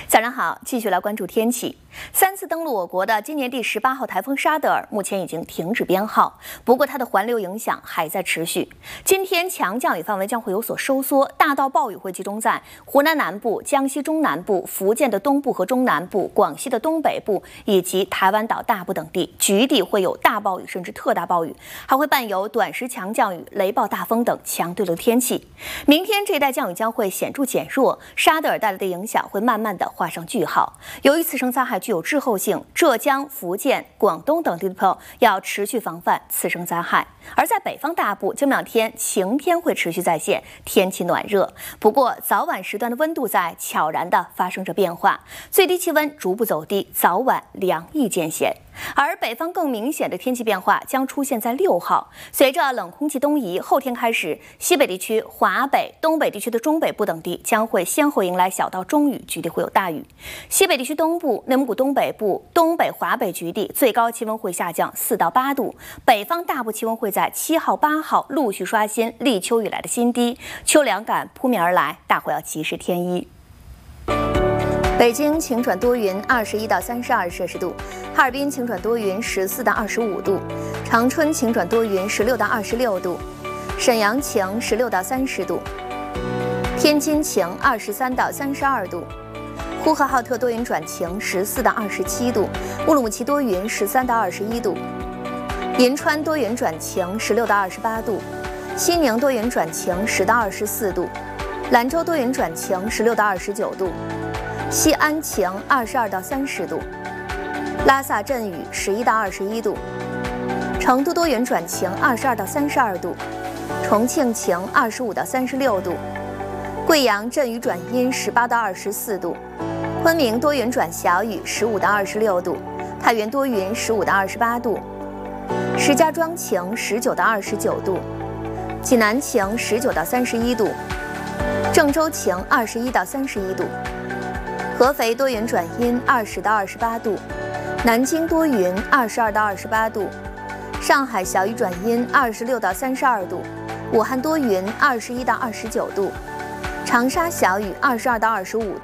早上好，继续来关注天气。3次登陆我国的今年第18号台风沙德尔目前已经停止编号，不过它的环流影响还在持续。今天强降雨范围将会有所收缩，大到暴雨会集中在湖南南部、江西中南部、福建的东部和中南部、广西的东北部以及台湾岛大部等地，局地会有大暴雨甚至特大暴雨，还会伴有短时强降雨、雷暴大风等强对流天气。明天这一带降雨将会显著减弱，沙德尔带来的影响会慢慢的画上句号。由于次生灾害具有滞后性，浙江、福建、广东等地的朋友要持续防范次生灾害。而在北方大部，今2天晴天会持续再现，天气暖热。不过早晚时段的温度在悄然的发生着变化，最低气温逐步走低，早晚凉意渐显。而北方更明显的天气变化将出现在6号，随着冷空气东移，后天开始，西北地区、华北、东北地区的中北部等地将会先后迎来小到中雨，局地会有大雨。西北地区东部、内蒙古东北部、东北、华北局地最高气温会下降4到8度，北方大部气温会在7号、8号陆续刷新立秋以来的新低，秋凉感扑面而来，大伙要及时添衣。北京晴转多云，21到32摄氏度；哈尔滨晴转多云，14到25度；长春晴转多云，16到26度；沈阳晴，16到30度；天津晴，23到32度；呼和浩特多云转晴，14到27度；乌鲁木齐多云，13到21度；银川多云转晴，16到28度；西宁多云转晴，10到24度；兰州多云转晴，16到29度。西安晴，22到30度；拉萨阵雨，11到21度；成都多云转晴，22到32度；重庆晴，25到36度；贵阳阵雨转阴，18到24度；昆明多云转小雨，15到26度；太原多云，15到28度；石家庄晴，19到29度；济南晴，19到31度；郑州晴，21到31度。合肥多云转阴，20到28度；南京多云，22到28度；上海小雨转阴，26到32度；武汉多云，21到29度；长沙小雨，22到25度。